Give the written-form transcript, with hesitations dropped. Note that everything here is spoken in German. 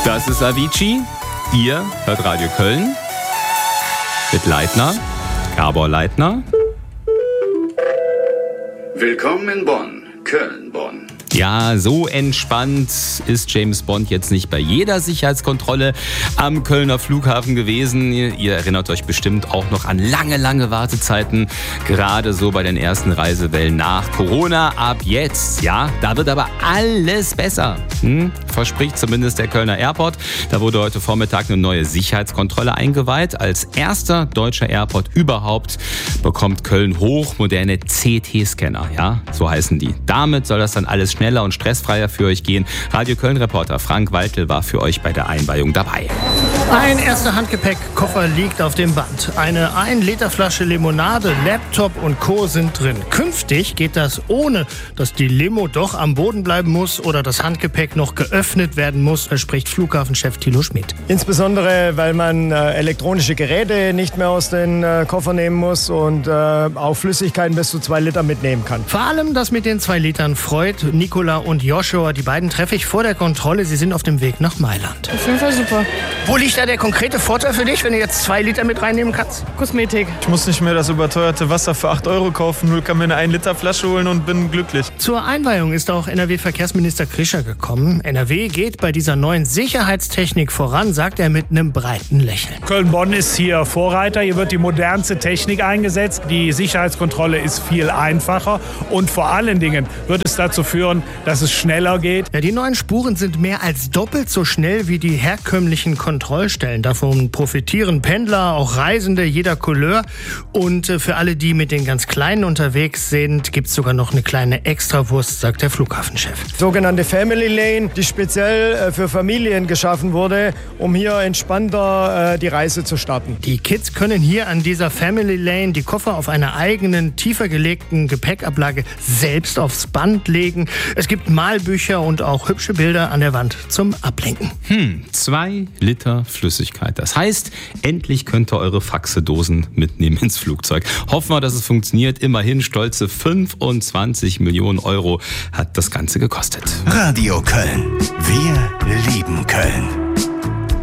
Das ist Avicii. Ihr hört Radio Köln mit Leitner, Gabor Leitner. Willkommen in Bonn, Köln-Bonn. Ja, so entspannt ist James Bond jetzt nicht bei jeder Sicherheitskontrolle am Kölner Flughafen gewesen. Ihr erinnert euch bestimmt auch noch an lange Wartezeiten, gerade so bei den ersten Reisewellen nach Corona. Ab jetzt, ja, da wird aber alles besser. Verspricht zumindest der Kölner Airport. Da wurde heute Vormittag eine neue Sicherheitskontrolle eingeweiht. Als erster deutscher Airport überhaupt bekommt Köln hochmoderne CT-Scanner. Ja, so heißen die. Damit soll das dann alles schneller und stressfreier für euch gehen. Radio Köln-Reporter Frank Waltel war für euch bei der Einweihung dabei. Ein erster Handgepäckkoffer liegt auf dem Band. Eine 1-Liter-Flasche Limonade, Laptop und Co. sind drin. Künftig geht das ohne, dass die Limo doch am Boden bleiben muss oder das Handgepäck noch geöffnet werden muss, verspricht Flughafenchef Thilo Schmidt. Insbesondere, weil man elektronische Geräte nicht mehr aus den Koffer nehmen muss und auch Flüssigkeiten bis zu 2 Liter mitnehmen kann. Vor allem das mit den 2 Litern freut Nicola und Joshua. Die beiden treffe ich vor der Kontrolle. Sie sind auf dem Weg nach Mailand. Auf jeden Fall super. Wo liegt da der konkrete Vorteil für dich, wenn du jetzt 2 Liter mit reinnehmen kannst? Kosmetik. Ich muss nicht mehr das überteuerte Wasser für 8 € kaufen, nur kann mir eine 1-Liter-Flasche holen und bin glücklich. Zur Einweihung ist auch NRW-Verkehrsminister Krischer gekommen. NRW geht bei dieser neuen Sicherheitstechnik voran, sagt er mit einem breiten Lächeln. Köln-Bonn ist hier Vorreiter. Hier wird die modernste Technik eingesetzt. Die Sicherheitskontrolle ist viel einfacher und vor allen Dingen wird es dazu führen, dass es schneller geht. Ja, die neuen Spuren sind mehr als doppelt so schnell wie die herkömmlichen Kontrollstellen. Davon profitieren Pendler, auch Reisende jeder Couleur. Und für alle, die mit den ganz Kleinen unterwegs sind, gibt es sogar noch eine kleine Extrawurst, sagt der Flughafenchef. Sogenannte Family Lane, die speziell für Familien geschaffen wurde, um hier entspannter die Reise zu starten. Die Kids können hier an dieser Family Lane die Koffer auf einer eigenen, tiefer gelegten Gepäckablage selbst aufs Band legen. Es gibt Malbücher und auch hübsche Bilder an der Wand zum Ablenken. 2 Liter Flüssigkeit. Das heißt, endlich könnt ihr eure Faxedosen mitnehmen ins Flugzeug. Hoffen wir, dass es funktioniert. Immerhin stolze 25 Millionen € hat das Ganze gekostet. Radio Köln. Wir lieben Köln.